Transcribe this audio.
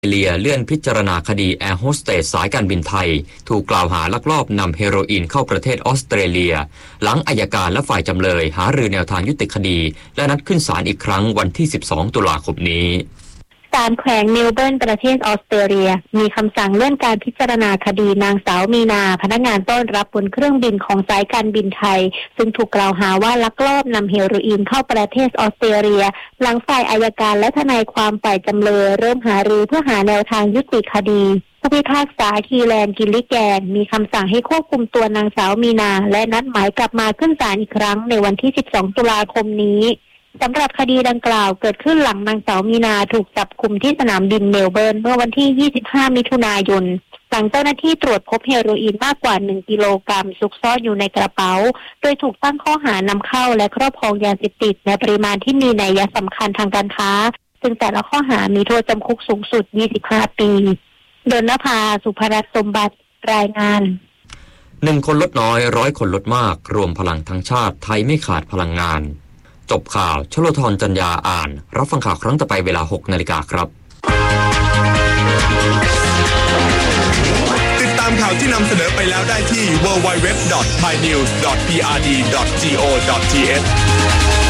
เลียเลื่อนพิจารณาคดีแอร์โฮสเตสสายการบินไทยถูกกล่าวหาลักลอบนำเฮโรอีนเข้าประเทศออสเตรเลียหลังอัยการและฝ่ายจำเลยหารือแนวทางยุติคดีและนัดขึ้นศาลอีกครั้งวันที่12ตุลาคมนี้ศาลแขวงเมลเบิร์นประเทศออสเตรเลียมีคำสั่งเลื่อนการพิจารณาคดีนางสาวมีนาพนักงานต้อนรับบนเครื่องบินของสายการบินไทยซึ่งถูกกล่าวหาว่าลักลอบนำเฮโรอีนเข้าประเทศออสเตรเลียหลังฝ่ายอัยการและทนายความฝ่ายจำเลยเริ่มหารือเพื่อหาแนวทางยุติคดีผู้พิพากษาคีแลนกิลลิแกนมีคำสั่งให้ควบคุมตัวนางสาวมีนาและนัดหมายกลับมาขึ้นศาลอีกครั้งในวันที่12ตุลาคมนี้สำหรับคดีดังกล่าวเกิดขึ้นหลังนางสาวมีนาถูกจับกุมที่สนามบินเมลเบิร์นเมื่อวันที่25มิถุนายนหลังเจ้าหน้าที่ตรวจพบเฮโรอีนมากกว่า1กิโลกรัมซุกซ่อนอยู่ในกระเป๋าโดยถูกตั้งข้อหานำเข้าและครอบครองยาเสพติดในปริมาณที่มีนัยสำคัญทางการค้าซึ่งแต่ละข้อหามีโทษจำคุกสูงสุด25ปีดลภาสุภรัตน์สมบัติรายงาน 1คนลดน้อย100คนลดมากรวมพลังทั้งชาติไทยไม่ขาดพลังงานจบข่าวชโลธรจัญญาอ่านรับฟังข่าวครั้งต่อไปเวลา 6 นาฬิกาครับติดตามข่าวที่นำเสนอไปแล้วได้ที่ www.thainews.prd.go.th